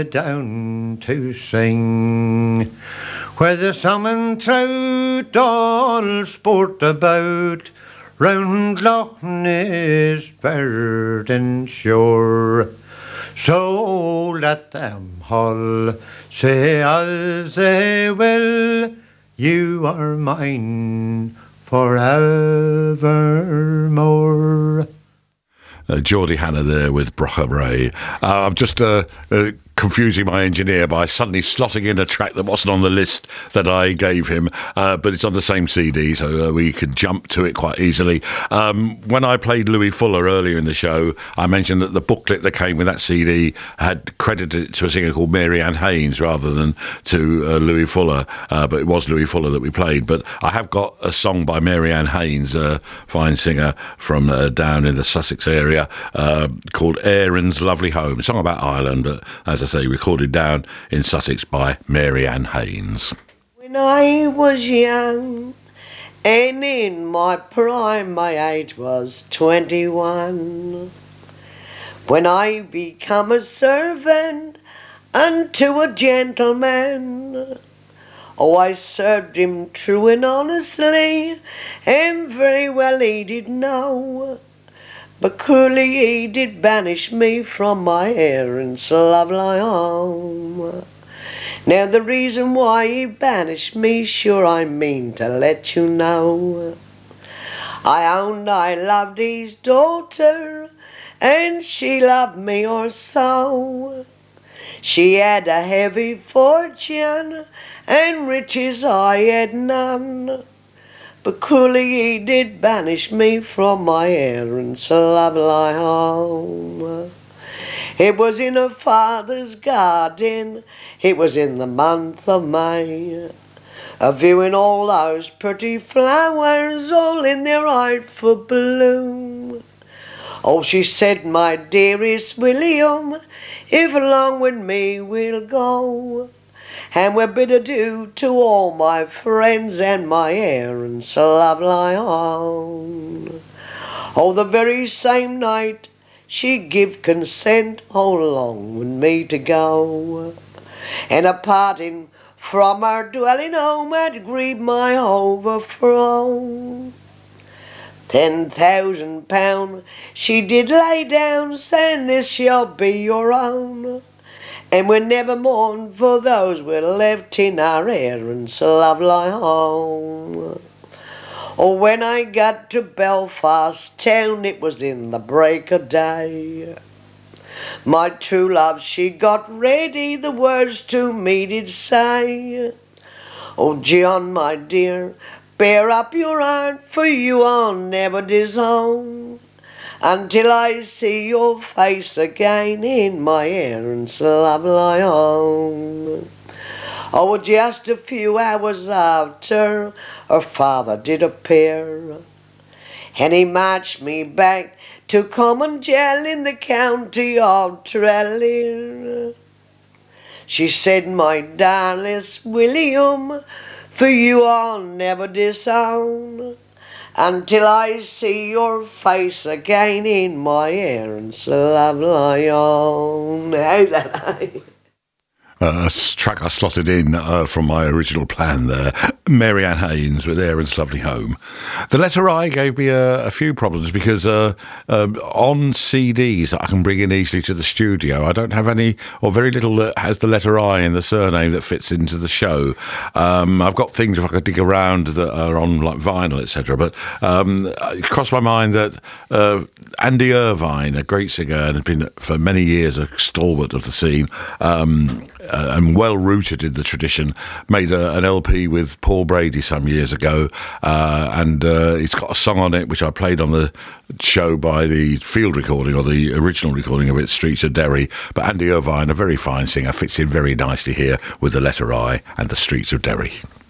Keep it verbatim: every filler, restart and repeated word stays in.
down to sing, where the salmon trout all sport about, round Loch Ness Burden shore. So let them all say as they will, you are mine forevermore. Uh, Geordie Hanna there with Brocha Bray. Uh, I'm just uh, uh, confusing my engineer by suddenly slotting in a track that wasn't on the list that I gave him, uh, but it's on the same C D, so uh, we could jump to it quite easily. Um, when I played Louis Fuller earlier in the show, I mentioned that the booklet that came with that C D had credited it to a singer called Mary Ann Haynes rather than to uh, Louis Fuller, uh, but it was Louis Fuller that we played. But I have got a song by Mary Ann Haynes, a fine singer from uh, down in the Sussex area, uh, called Erin's Lovely Home, a song about Ireland, but as I say, recorded down in Sussex by Mary Ann Haynes. When I was young and in my prime, my age was twenty-one, when I become a servant unto a gentleman. Oh, I served him true and honestly, and very well he did know. But cruelly he did banish me from my Erin's lovely home. Now the reason why he banished me, sure I mean to let you know. I owned I loved his daughter, and she loved me or so. She had a heavy fortune, and riches I had none. But cruelly he did banish me from my Erin's lovely home. It was in her father's garden, it was in the month of May, a viewing all those pretty flowers, all in their rightful bloom. Oh, she said, my dearest William, if along with me we'll go, and we'll bid adieu to all my friends and my Erin's lovely home. Oh, the very same night she give consent, oh, along with me to go, and a parting from our dwelling home had grieved my overthrow. Ten thousand pound she did lay down, saying this shall be your own, and we'll never mourn for those we're left in our Erin's lovely home. Oh, when I got to Belfast town, it was in the break of day. My true love, she got ready, the words to me did say, oh, John, my dear, bear up your heart, for you I'll never disown, until I see your face again in my Erin's lovely home. Oh, just a few hours after, her father did appear, and he marched me back to common jail in the county of Tralee. She said, my darlest William, for you I'll never disown, until I see your face again in my Erin's lovely home. How's that? Uh, a track I slotted in uh, from my original plan there. Mary Ann Haynes with Erin's Lovely Home. The letter I gave me a, a few problems because uh, uh, on C Ds that I can bring in easily to the studio, I don't have any or very little that has the letter I in the surname that fits into the show. Um, I've got things if I could dig around that are on like vinyl, et cetera. But um, it crossed my mind that uh, Andy Irvine, a great singer and has been for many years a stalwart of the scene, um, Uh, and well rooted in the tradition, made a, an L P with Paul Brady some years ago, uh, and uh, it's got a song on it which I played on the show by the field recording or the original recording of it, Streets of Derry. But Andy Irvine, a very fine singer, fits in very nicely here with the letter I and the Streets of Derry.